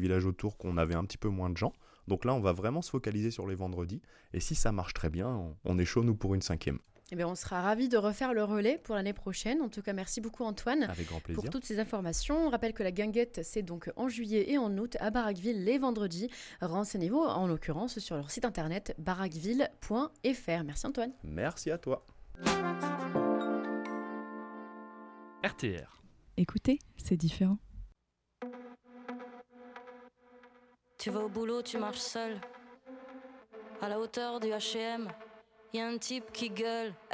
villages autour qu'on avait un petit peu moins de gens. Donc là, on va vraiment se focaliser sur les vendredis. Et si ça marche très bien, on est chaud, nous, pour une 5e. Eh bien, on sera ravis de refaire le relais pour l'année prochaine. En tout cas, merci beaucoup Antoine Avec grand plaisir. pour toutes ces informations. On rappelle que la guinguette, c'est donc en juillet et en août à Baraqueville les vendredis. Renseignez-vous en l'occurrence sur leur site internet baraqueville.fr. Merci Antoine. Merci à toi. RTR. Écoutez, c'est différent. Tu vas au boulot, tu marches seul. À la hauteur du H&M, y a un type qui gueule.